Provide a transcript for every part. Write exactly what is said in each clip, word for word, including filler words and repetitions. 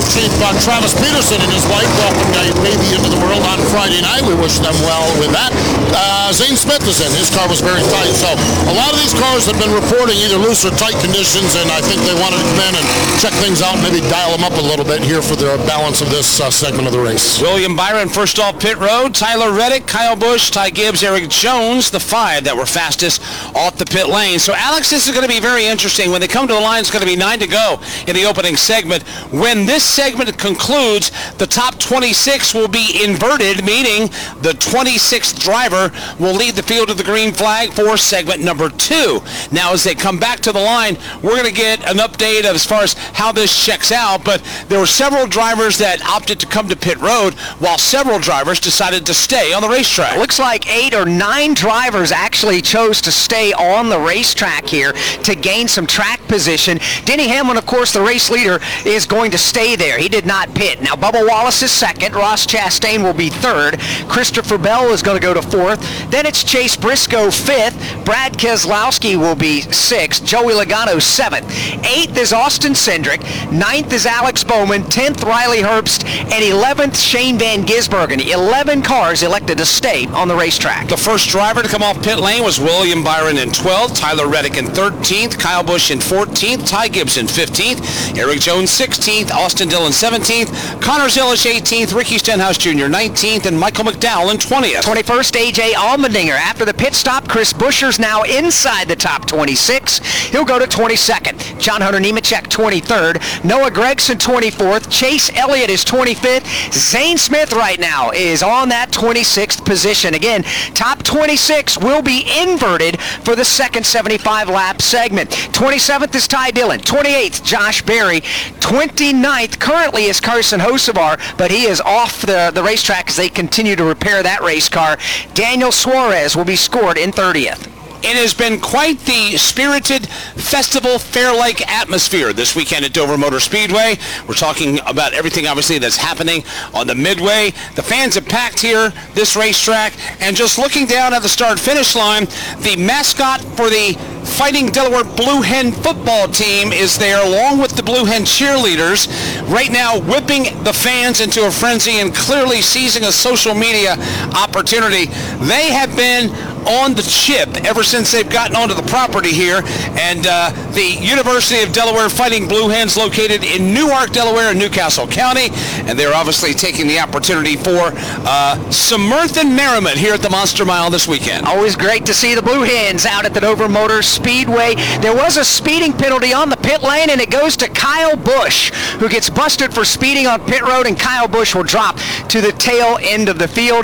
thirteenth, uh, Travis Peterson and his wife welcomed a baby into the world on Friday night. We wish them well with that. Uh, Zane Smith is in. His car was very tight. So a lot of these cars have been reporting either loose or tight conditions, and I think they wanted to come in and check things out, maybe dial them up a little bit here for the balance of this uh, segment of the race. William Byron first off pit road. Tyler Reddick, Kyle Busch, Ty Gibbs, Eric Jones, the five that were fastest off the pit lane. So, Alex, this is going to be very interesting. When they come to the line, it's going to be nine to go in the opening segment. When this segment concludes, the top twenty-six will be inverted, meaning the twenty-sixth driver will lead the field to the green flag for segment number two. Now, as they come back to the line, we're going to get an update as far as how this checks out, but there were several drivers that opted to come to pit road, while several drivers decided to stay on the racetrack. Looks like eight or nine drivers actually chose to stay on the racetrack here to gain some track position. Denny Hamlin, of course, the race leader, is going to stay there. He did not pit. Now, Bubba Wallace is second. Ross Chastain will be third. Christopher Bell is going to go to fourth. Then it's Chase Briscoe fifth. Brad Keselowski will be sixth. Joey Logano seventh. Eighth is Austin Cindric. Ninth is Alex Bowman. Tenth, Riley Herbst. And eleventh, Shane Van Gisbergen. eleven cars elected to stay on the racetrack. The first driver to come off pit lane was William Byron in twelfth, Tyler Reddick in thirteenth, Kyle Busch in fourteenth, Ty Gibbs in fifteenth, Eric Jones sixteenth, Austin Dillon seventeenth, Connor Zilisch eighteenth, Ricky Stenhouse Junior nineteenth, and Michael McDowell in twentieth. twenty-first, A J Allmendinger. After the pit stop, Chris Buescher's now inside the top twenty-six. He'll go to twenty-second. John Hunter Nemechek twenty-third, Noah Gragson twenty-fourth, Chase Elliott is twenty-fifth, Zane Smith right now is on that twenty-sixth position. Again, top twenty-six will be inverted for the second seventy-five lap segment. twenty-seventh is Ty Dillon, twenty-eighth Josh Berry, twenty-ninth currently is Carson Hocevar, but he is off the, the racetrack as they continue to repair that race car. Daniel Suarez will be scored in thirtieth. It has been quite the spirited festival fair-like atmosphere this weekend at Dover Motor Speedway. We're talking about everything, obviously, that's happening on the midway. The fans have packed here, this racetrack, and just looking down at the start-finish line, the mascot for the Fighting Delaware Blue Hen football team is there, along with the Blue Hen cheerleaders, right now whipping the fans into a frenzy and clearly seizing a social media opportunity. They have been on the chip ever since they've gotten onto the property here, and uh, the University of Delaware Fighting Blue Hens located in Newark, Delaware, in Newcastle County, and they're obviously taking the opportunity for uh, some mirth and merriment here at the Monster Mile this weekend. Always great to see the Blue Hens out at the Dover Motor Speedway. There was a speeding penalty on the pit lane, and it goes to Kyle Busch, who gets busted for speeding on pit road, and Kyle Busch will drop to the tail end of the field.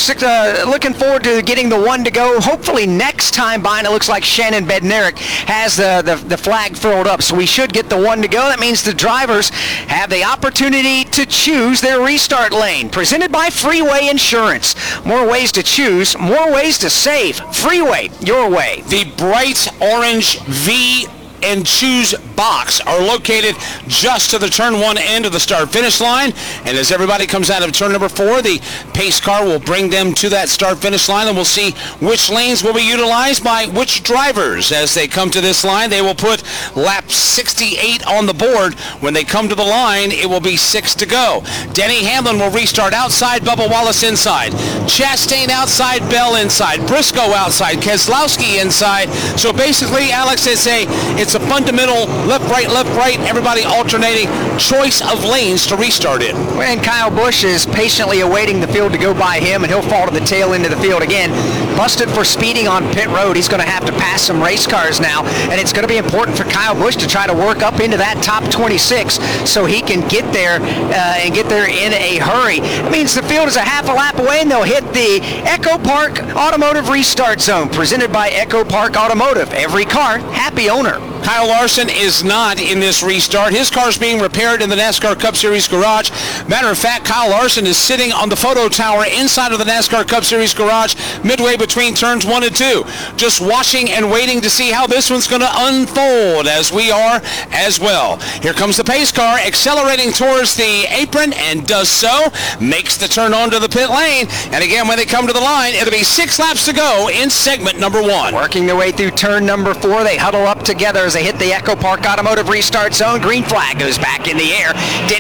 Uh, looking forward to getting the one to go. Hopefully next time by, and it looks like Shannon Bednarik has the, the, the flag furled up, so we should get the one to go. That means the drivers have the opportunity to choose their restart lane. Presented by Freeway Insurance. More ways to choose, more ways to save. Freeway, your way. The bright orange V and choose box are located just to the turn one end of the start finish line, and as everybody comes out of turn number four, the pace car will bring them to that start finish line, and we'll see which lanes will be utilized by which drivers. As they come to this line, they will put lap sixty-eight on the board. When they come to the line, it will be six to go. Denny Hamlin will restart outside, Bubba Wallace inside, Chastain outside, Bell inside, Briscoe outside, Keselowski inside. So basically, Alex, it's a it's a fundamental left, right, left, right, everybody alternating choice of lanes to restart in. And Kyle Busch is patiently awaiting the field to go by him, and he'll fall to the tail end of the field again. Busted for speeding on pit road. He's going to have to pass some race cars now, and it's going to be important for Kyle Busch to try to work up into that top twenty-six so he can get there uh, and get there in a hurry. It means the field is a half a lap away, and they'll hit the Echo Park Automotive Restart Zone, presented by Echo Park Automotive. Every car, happy owner. Kyle Larson is not in this restart. His car is being repaired in the NASCAR Cup Series garage. Matter of fact, Kyle Larson is sitting on the photo tower inside of the NASCAR Cup Series garage midway between turns one and two, just watching and waiting to see how this one's going to unfold, as we are as well. Here comes the pace car accelerating towards the apron and does so, makes the turn onto the pit lane, and again, when they come to the line, it'll be six laps to go in segment number one. Working their way through turn number four, they huddle up together as they hit the Echo Park Automotive Restart Zone. Green flag goes back in the air.